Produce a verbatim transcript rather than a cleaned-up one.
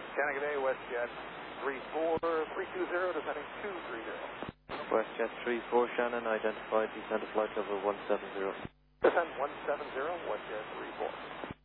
Shannon, good day, WestJet three four three two zero, descending two three zero. WestJet three four Shannon, identified, descend to flight level one seven zero. Descend one seven zero, WestJet three four.